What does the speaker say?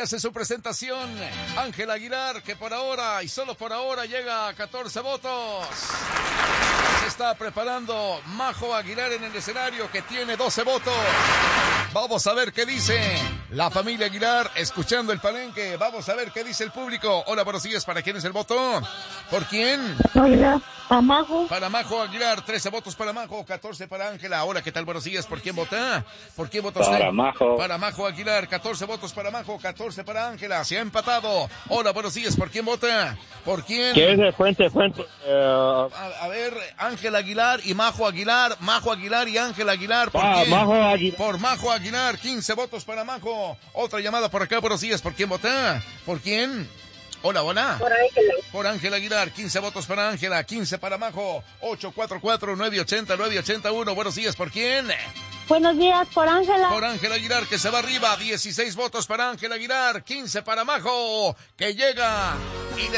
hace su presentación Ángel Aguilar, que por ahora y solo por ahora llega a 14 votos. Se está preparando Majo Aguilar en el escenario, que tiene 12 votos. Vamos a ver qué dice la familia Aguilar escuchando el palenque. Vamos a ver qué dice el público. Hola, buenos días. ¿Para quién es el voto? ¿Por quién? Hola, para Majo. Para Majo Aguilar, 13 votos para Majo, 14 para Ángela. Hola, ¿qué tal? Buenos días. ¿Por quién vota? ¿Por quién vota usted? Para Majo. Para Majo Aguilar, 14 votos para Majo, 14 para Ángela. Se ha empatado. Hola, buenos días. ¿Por quién vota? ¿Por quién? ¿Qué es de Fuente? A ver, Ángel Aguilar y Majo Aguilar. Majo Aguilar y Ángel Aguilar. ¿Por quién? Majo Aguilar. Por Majo Aguilar, 15 votos para Majo. Otra llamada por acá, buenos días. ¿Por quién vota? ¿Por quién? Hola, hola. Por Ángela. Por Ángela Aguilar, 15 votos para Ángela, 15 para Majo, 844-980-981. Buenos días, ¿por quién? Buenos días, por Ángela. Por Ángela Aguilar, que se va arriba, 16 votos para Ángela Aguilar, 15 para Majo, que llega y